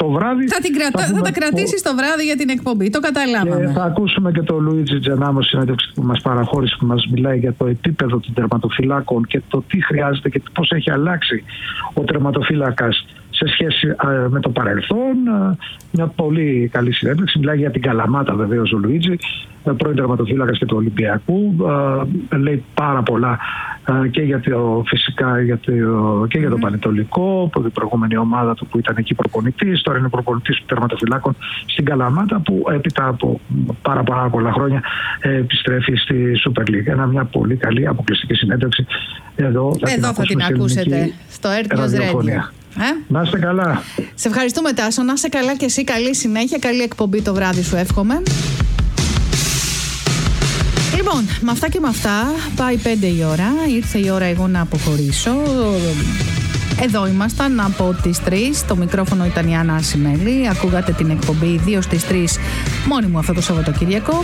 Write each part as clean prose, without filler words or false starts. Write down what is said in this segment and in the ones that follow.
το βράδυ. Θα τα κρατήσεις το βράδυ για την εκπομπή. Το καταλάβαμε. Και θα ακούσουμε και τον Λουίτζι Τζενάμο, συνέντευξη που μας παραχώρησε, που μας μιλάει για το επίπεδο των τερματοφυλάκων και το τι χρειάζεται και πώς έχει αλλάξει ο τερματοφύλακας σε σχέση με το παρελθόν. Μια πολύ καλή συνέντευξη. Μιλάει για την Καλαμάτα βεβαίως ο Λουίτζι, πρώην τερματοφύλακας και του Ολυμπιακού. Λέει πάρα πολλά και για το, φυσικά και για το Πανετολικό, που η προηγούμενη ομάδα του που ήταν εκεί προπονητής, τώρα είναι προπονητής του τερματοφυλάκων στην Καλαμάτα, που έπειτα από πάρα πολλά χρόνια επιστρέφει στη Super League. Μια πολύ καλή αποκλειστική συνέντευξη. Εδώ θα την ακούσετε στο Earth News Radio. Να είστε καλά. Σε ευχαριστούμε, Τάσο. Να είστε καλά και εσύ. Καλή συνέχεια. Καλή εκπομπή το βράδυ σου εύχομαι. Λοιπόν, με αυτά και με αυτά πάει 5 η ώρα. Ήρθε η ώρα εγώ να αποχωρήσω. Εδώ ήμασταν από τις 3. Το μικρόφωνο ήταν η Άννα Ασημέλη. Ακούγατε την εκπομπή 2 στις 3 μόνη μου αυτό το Σαββατοκύριακο.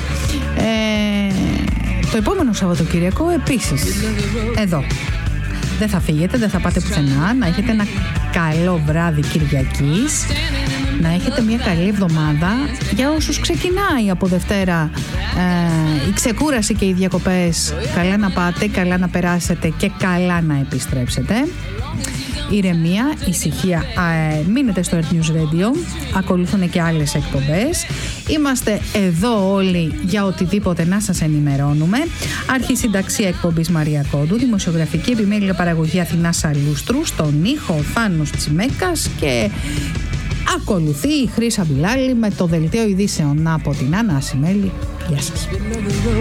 Το επόμενο Σαββατοκύριακο επίσης εδώ. Δεν θα φύγετε, δεν θα πάτε πουθενά. Να έχετε ένα καλό βράδυ Κυριακής. Να έχετε μια καλή εβδομάδα. Για όσους ξεκινάει από Δευτέρα η ξεκούραση και οι διακοπές, καλά να πάτε, καλά να περάσετε και καλά να επιστρέψετε. Ηρεμία, ησυχία. Μείνετε στο Earth News Radio. Ακολουθούν και άλλες εκπομπές. Είμαστε εδώ όλοι για οτιδήποτε να σας ενημερώνουμε. Αρχισυνταξία εκπομπής Μαρία Κόντου. Δημοσιογραφική επιμέλεια παραγωγή Αθηνά Σαλούστρου. Στον ήχο Θάνος Τσιμέκας. Και ακολουθεί η Χρύσα Μπιλάλη με το δελτίο ειδήσεων από την Άννα Ασημέλη. Γεια σας.